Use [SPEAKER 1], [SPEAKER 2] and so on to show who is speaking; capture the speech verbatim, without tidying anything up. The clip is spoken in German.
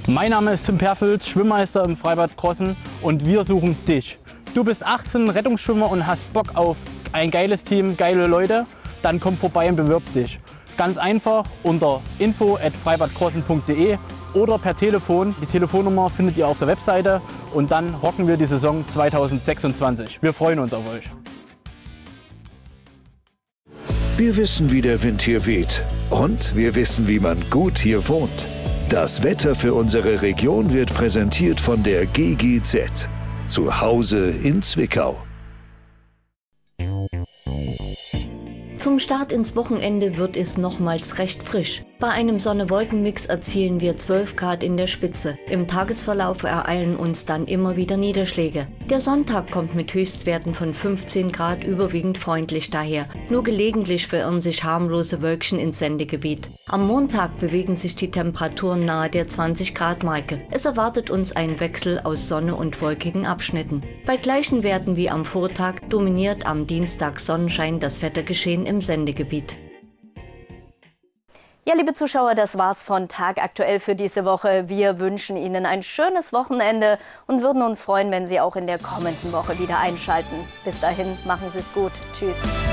[SPEAKER 1] Mein Name ist Tim Perfels, Schwimmmeister im Freibad Krossen und wir suchen dich. Du bist achtzehn, Rettungsschwimmer und hast Bock auf ein geiles Team, geile Leute? Dann komm vorbei und bewirb dich. Ganz einfach unter info at freibadkrossen punkt de oder per Telefon. Die Telefonnummer findet ihr auf der Webseite und dann rocken wir die Saison zweitausendsechsundzwanzig. Wir freuen uns auf euch.
[SPEAKER 2] Wir wissen, wie der Wind hier weht und wir wissen, wie man gut hier wohnt. Das Wetter für unsere Region wird präsentiert von der G G Z. Zu Hause in Zwickau.
[SPEAKER 3] Zum Start ins Wochenende wird es nochmals recht frisch. Bei einem Sonne-Wolken-Mix erzielen wir zwölf Grad in der Spitze. Im Tagesverlauf ereilen uns dann immer wieder Niederschläge. Der Sonntag kommt mit Höchstwerten von fünfzehn Grad überwiegend freundlich daher. Nur gelegentlich verirren sich harmlose Wölkchen ins Sendegebiet. Am Montag bewegen sich die Temperaturen nahe der zwanzig Grad Marke. Es erwartet uns ein Wechsel aus Sonne und wolkigen Abschnitten. Bei gleichen Werten wie am Vortag dominiert am Dienstag Sonnenschein das Wettergeschehen im Sendegebiet.
[SPEAKER 4] Ja, liebe Zuschauer, das war's von Tag aktuell für diese Woche. Wir wünschen Ihnen ein schönes Wochenende und würden uns freuen, wenn Sie auch in der kommenden Woche wieder einschalten. Bis dahin, machen Sie es gut. Tschüss.